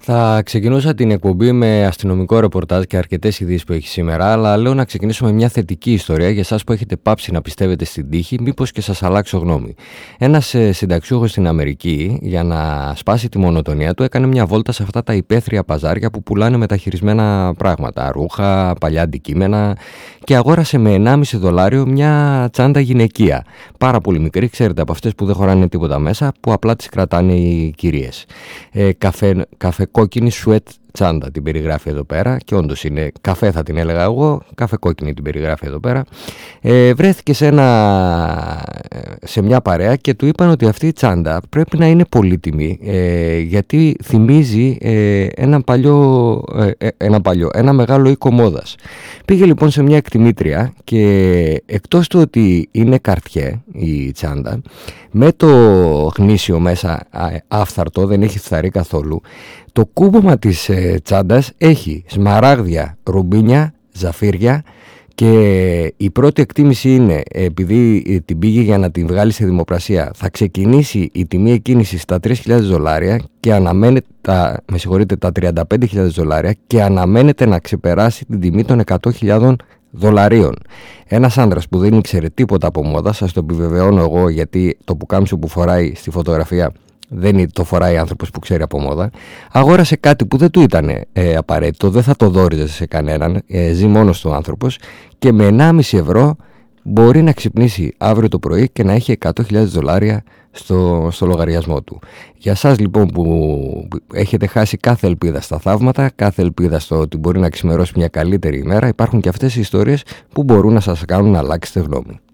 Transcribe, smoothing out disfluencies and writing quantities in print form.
Θα ξεκινούσα την εκπομπή με αστυνομικό ρεπορτάζ και αρκετές ειδήσεις που έχει σήμερα, αλλά λέω να ξεκινήσω με μια θετική ιστορία για εσάς που έχετε πάψει να πιστεύετε στην τύχη, μήπως και σας αλλάξω γνώμη. Ένας συνταξιούχος στην Αμερική, για να σπάσει τη μονοτονία του, έκανε μια βόλτα σε αυτά τα υπαίθρια παζάρια που πουλάνε μεταχειρισμένα πράγματα, ρούχα, παλιά αντικείμενα, και αγόρασε με $1,5 μια τσάντα γυναικεία. Πάρα πολύ μικρή, ξέρετε, από αυτές που δεν χωράνε τίποτα μέσα, που απλά τις κρατάνε οι κυρίες. Καφεκόκκινη σουέτ τσάντα την περιγράφει εδώ πέρα, και όντως είναι καφέ, θα την έλεγα εγώ, καφεκόκκινη την περιγράφει εδώ πέρα. Βρέθηκε σε μια παρέα και του είπαν ότι αυτή η τσάντα πρέπει να είναι πολύτιμη, γιατί θυμίζει ένα μεγάλο οίκο μόδας. Πήγε λοιπόν σε μια εκτιμήτρια και εκτός του ότι είναι καρτιέ η τσάντα, με το γνήσιο μέσα άφθαρτο, δεν έχει φθαρεί καθόλου, το κούμπομα της τσάντας έχει σμαράγδια, ρουμπίνια, ζαφύρια, και η πρώτη εκτίμηση είναι, επειδή την πήγε για να την βγάλει σε δημοπρασία, θα ξεκινήσει η τιμή εκκίνησης στα $3,000 και αναμένεται τα $35,000 και αναμένεται να ξεπεράσει την τιμή των $100,000. Ένας άντρας που δεν ήξερε τίποτα από μόδα, σας το επιβεβαιώνω εγώ, γιατί το πουκάμισο που φοράει στη φωτογραφία δεν το φοράει άνθρωπος που ξέρει από μόδα, αγόρασε κάτι που δεν του ήταν απαραίτητο, δεν θα το δώριζε σε κανέναν, ζει μόνος του άνθρωπος, και με $1,5 μπορεί να ξυπνήσει αύριο το πρωί και να έχει $100,000 στο λογαριασμό του. Για σας λοιπόν που έχετε χάσει κάθε ελπίδα στα θαύματα, κάθε ελπίδα στο ότι μπορεί να ξημερώσει μια καλύτερη ημέρα, υπάρχουν και αυτές οι ιστορίες που μπορούν να σας κάνουν να αλλάξετε γνώμη.